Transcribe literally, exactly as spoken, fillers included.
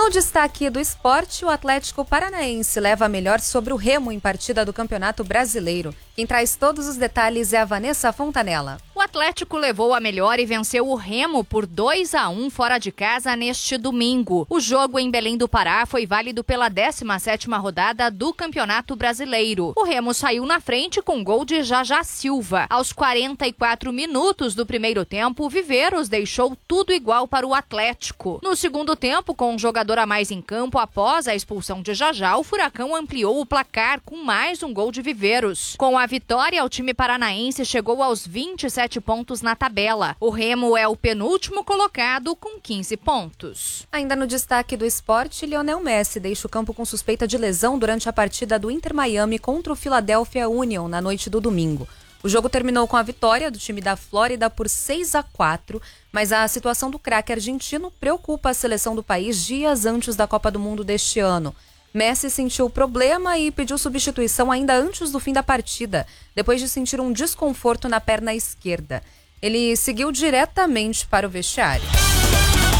No destaque do esporte, o Atlético Paranaense leva a melhor sobre o Remo em partida do Campeonato Brasileiro. Quem traz todos os detalhes é a Vanessa Fontanella. O Atlético levou a melhor e venceu o Remo por dois a um fora de casa neste domingo. O jogo em Belém do Pará foi válido pela décima sétima rodada do Campeonato Brasileiro. O Remo saiu na frente com gol de Jajá Silva. Aos quarenta e quatro minutos do primeiro tempo, o Viveiros deixou tudo igual para o Atlético. No segundo tempo, com um jogador a mais em campo após a expulsão de Jajá, o Furacão ampliou o placar com mais um gol de Viveiros. Com a vitória, o time paranaense chegou aos vinte e sete pontos na tabela. O Remo é o penúltimo colocado com quinze pontos. Ainda no destaque do esporte, Lionel Messi deixa o campo com suspeita de lesão durante a partida do Inter Miami contra o Philadelphia Union na noite do domingo. O jogo terminou com a vitória do time da Flórida por seis a quatro, mas a situação do craque argentino preocupa a seleção do país dias antes da Copa do Mundo deste ano. Messi sentiu o problema e pediu substituição ainda antes do fim da partida, depois de sentir um desconforto na perna esquerda. Ele seguiu diretamente para o vestiário.